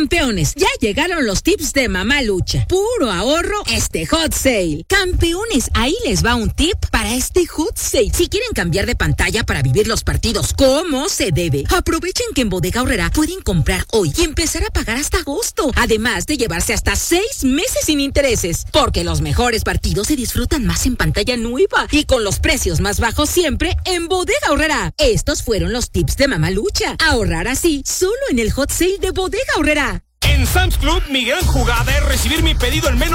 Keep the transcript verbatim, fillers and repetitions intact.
Campeones, ya llegaron los tips de Mamá Lucha. Puro ahorro este hot sale. Campeones, ahí les va un tip para este hot sale. Si quieren cambiar de pantalla para vivir los partidos como se debe, aprovechen que en Bodega Aurrerá pueden comprar hoy y empezar a pagar hasta agosto. Además de llevarse hasta seis meses sin intereses. Porque los mejores partidos se disfrutan más en pantalla nueva y con los precios más bajos siempre en Bodega Aurrerá. Estos fueron los tips de Mamá Lucha. Ahorrar así solo en el hot sale de Bodega Aurrerá. En Sam's Club, mi gran jugada es recibir mi pedido en menos